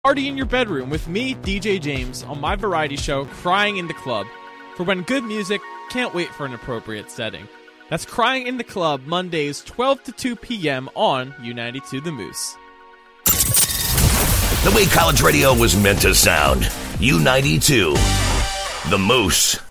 Party in your bedroom with me, DJ James, on my variety show, Crying in the Club, for when good music can't wait for an appropriate setting. That's Crying in the Club, Mondays, 12 to 2 p.m. on U92 The Moose. The way college radio was meant to sound. U92 The Moose.